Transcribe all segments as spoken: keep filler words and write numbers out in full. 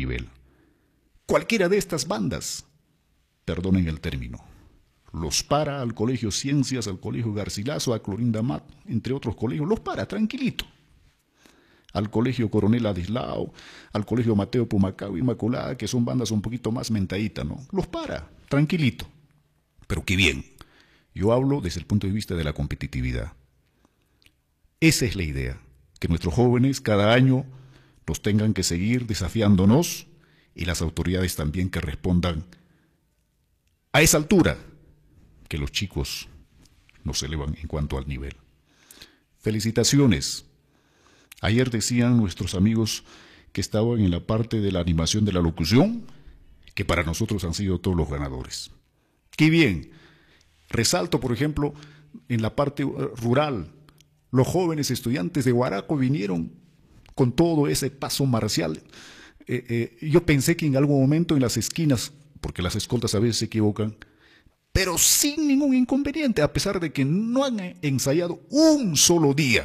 nivel. Cualquiera de estas bandas, perdonen el término, los para al Colegio Ciencias, al Colegio Garcilaso, a Clorinda Mat, entre otros colegios, los para tranquilito. Al Colegio Coronel Adislao, al Colegio Mateo Pumacao, Inmaculada, que son bandas un poquito más mentaditas, ¿no? Los para, tranquilito. Pero qué bien. Yo hablo desde el punto de vista de la competitividad. Esa es la idea, que nuestros jóvenes cada año los tengan que seguir desafiándonos y las autoridades también que respondan a esa altura que los chicos nos elevan en cuanto al nivel. Felicitaciones. Ayer decían nuestros amigos que estaban en la parte de la animación de la locución, que para nosotros han sido todos los ganadores. ¡Qué bien! Resalto, por ejemplo, en la parte rural, los jóvenes estudiantes de Huaraco vinieron con todo ese paso marcial. Eh, eh, yo pensé que en algún momento en las esquinas, porque las escoltas a veces se equivocan, pero sin ningún inconveniente, a pesar de que no han ensayado un solo día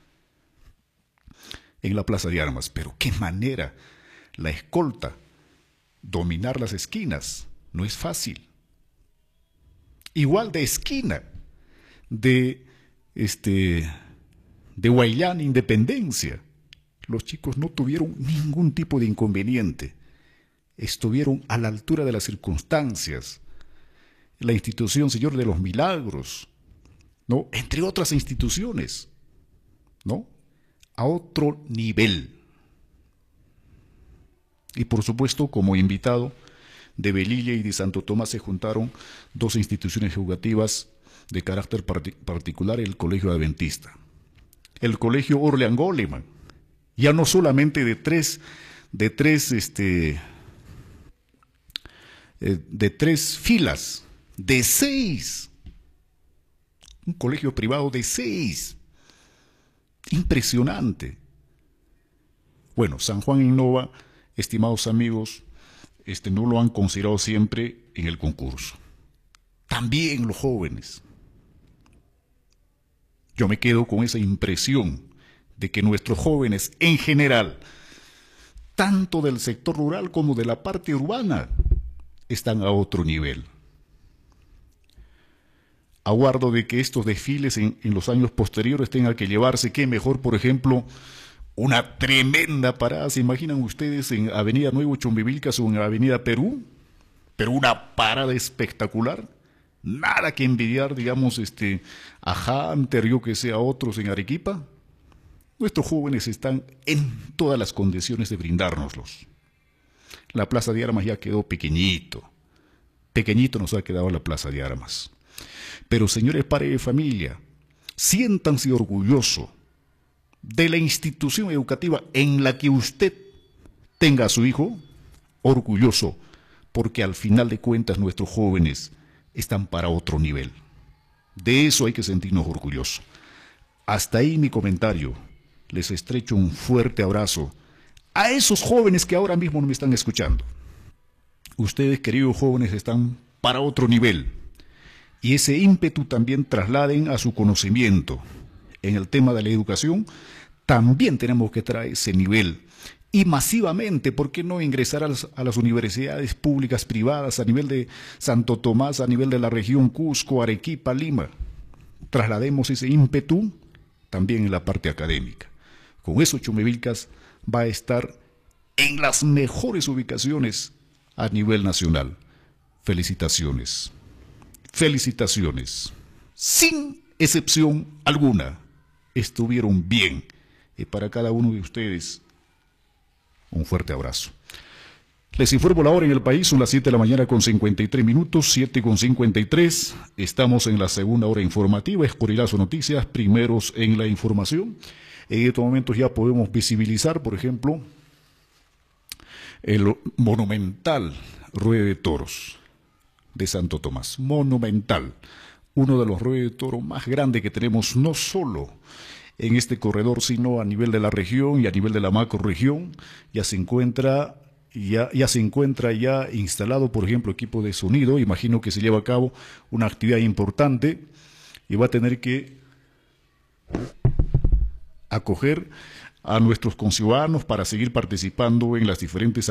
en la Plaza de Armas. Pero qué manera, la escolta, dominar las esquinas, no es fácil. Igual de esquina, de, este, de Guayán, Independencia, los chicos no tuvieron ningún tipo de inconveniente, estuvieron a la altura de las circunstancias. La institución Señor de los Milagros, ¿no? Entre otras instituciones, ¿no? A otro nivel. Y por supuesto, como invitado, de Velilla y de Santo Tomás se juntaron dos instituciones educativas de carácter part- particular, el Colegio Adventista. El Colegio Orlean Goleman, ya no solamente de tres, de tres, este, eh, de tres filas, de seis. Un colegio privado de seis. Impresionante. Bueno, San Juan Innova, estimados amigos, este, no lo han considerado siempre en el concurso. También los jóvenes. Yo me quedo con esa impresión de que nuestros jóvenes en general, tanto del sector rural como de la parte urbana, están a otro nivel. Aguardo de que estos desfiles en, en los años posteriores tengan que llevarse, que mejor, por ejemplo, una tremenda parada. ¿Se imaginan ustedes en Avenida Nuevo Chumbivilcas o en Avenida Perú? Pero una parada espectacular. Nada que envidiar, digamos, este, a Hunter, yo que sea, otros en Arequipa. Nuestros jóvenes están en todas las condiciones de brindárnoslos. La Plaza de Armas ya quedó pequeñito. Pequeñito nos ha quedado la Plaza de Armas. Pero, señores padres de familia, siéntanse orgullosos de la institución educativa en la que usted tenga a su hijo, orgulloso, porque al final de cuentas nuestros jóvenes están para otro nivel. De eso hay que sentirnos orgullosos. Hasta ahí mi comentario. Les estrecho un fuerte abrazo a esos jóvenes que ahora mismo no me están escuchando. Ustedes, queridos jóvenes, están para otro nivel. Y ese ímpetu también trasladen a su conocimiento. En el tema de la educación, también tenemos que traer ese nivel. Y masivamente, ¿por qué no ingresar a las, a las universidades públicas, privadas, a nivel de Santo Tomás, a nivel de la región Cusco, Arequipa, Lima? Traslademos ese ímpetu también en la parte académica. Con eso Chumbivilcas va a estar en las mejores ubicaciones a nivel nacional. Felicitaciones. Felicitaciones. Sin excepción alguna, estuvieron bien. Y para cada uno de ustedes, un fuerte abrazo. Les informo la hora en el país, son las siete de la mañana con cincuenta y tres minutos, siete con cincuenta y tres. Estamos en la segunda hora informativa, Escorilazo Noticias, primeros en la información. En estos momentos ya podemos visibilizar, por ejemplo, el monumental ruedo de toros de Santo Tomás. Monumental. Uno de los ruedos de toros más grandes que tenemos, no solo en este corredor, sino a nivel de la región y a nivel de la macrorregión. Ya se encuentra, ya, ya se encuentra ya instalado, por ejemplo, equipo de sonido. Imagino que se lleva a cabo una actividad importante y va a tener que acoger a nuestros conciudadanos para seguir participando en las diferentes